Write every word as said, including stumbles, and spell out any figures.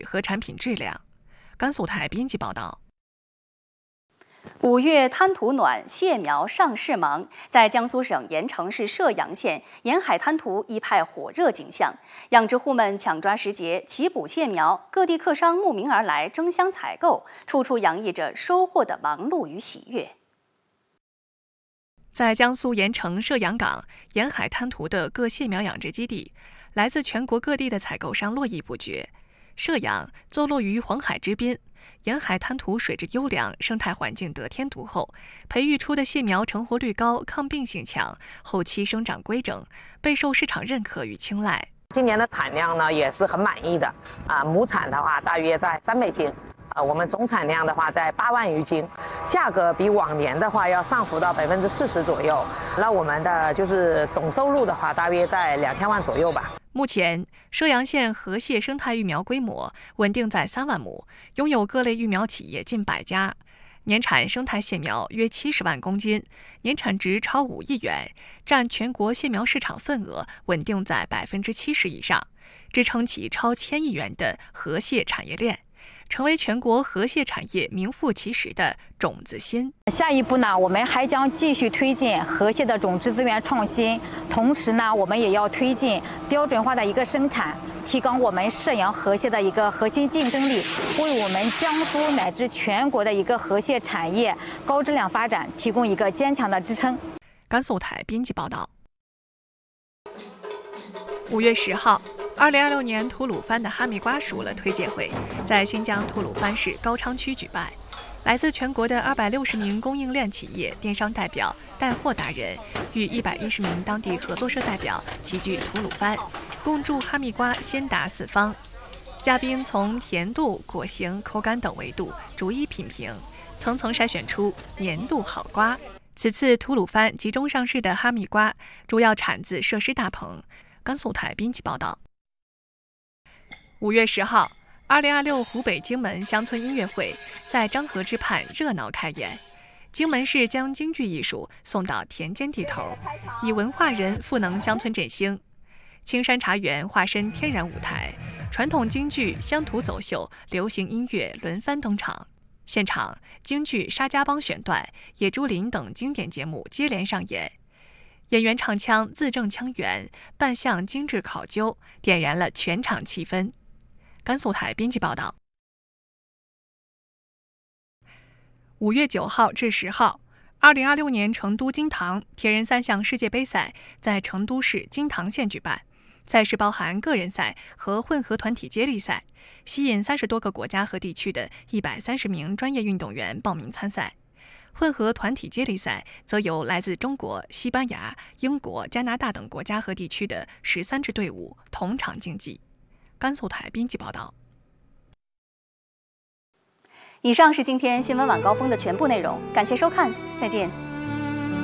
和产品质量。甘肃台编辑报道。 五月滩涂暖，蟹苗上市忙。在江苏省盐城市射阳县，沿海滩涂一派火热景象，养殖户们抢抓时节，齐补蟹苗，各地客商慕名而来，争相采购，处处洋溢着收获的忙碌与喜悦。 在江苏盐城射阳港沿海滩涂的各蟹苗养殖基地，来自全国各地的采购商络绎不绝。射阳坐落于黄海之滨，沿海滩涂水质优良，生态环境得天独厚，培育出的蟹苗成活率高，抗病性强，后期生长规整，备受市场认可与青睐。 今年的产量呢也是很满意的啊，亩产的话大约在三百斤。呃，我们总产量的话在八万余斤，价格比往年的话要上浮到百分之四十左右。那我们的就是总收入的话，大约在两千万左右吧。 目前，射阳县河蟹生态育苗规模稳定在三万亩，拥有各类育苗企业近百家，年产生态蟹苗约七十万公斤，年产值超五亿元，占全国蟹苗市场份额稳定在百分之七十以上，支撑起超千亿元的河蟹产业链，成为全国河蟹产业名副其实的种子心。 下一步呢，我们还将继续推进河蟹的种质资源创新，同时呢，我们也要推进标准化的一个生产，提高我们射阳河蟹的一个核心竞争力，为我们江苏乃至全国的一个河蟹产业高质量发展提供一个坚强的支撑。 甘肃台编辑报道。五月十号。二零二六年吐鲁番的哈密瓜熟了推介会在新疆吐鲁番市高昌区举办，来自全国的二百六十名供应链企业、电商代表、带货达人与一百一十名当地合作社代表齐聚吐鲁番，共筑哈密瓜先达四方。嘉宾从甜度、果形、口感等维度逐一品评，层层筛选出年度好瓜。此次吐鲁番集中上市的哈密瓜主要产自设施大棚。甘肃台编辑报道。五月十号，二零二六湖北荆门乡村音乐会在漳河之畔热闹开演。荆门市将京剧艺术送到田间地头，以文化人赋能乡村振兴。青山茶园化身天然舞台，传统京剧、乡土走秀、流行音乐轮番登场。现场京剧《沙家浜》选段、野猪林等经典节目接连上演。演员唱腔字正腔圆，扮相精致考究，点燃了全场气氛。甘肃台编辑报道。五月九号至十号，二零二六年成都金堂铁人三项世界杯赛在成都市金堂县举办。赛事包含个人赛和混合团体接力赛，吸引三十多个国家和地区的一百三十名专业运动员报名参赛。混合团体接力赛则由来自中国、西班牙、英国、加拿大等国家和地区的十三支队伍同场竞技。甘肃台编辑报道。 以上是今天新闻晚高峰的全部内容，感谢收看，再见。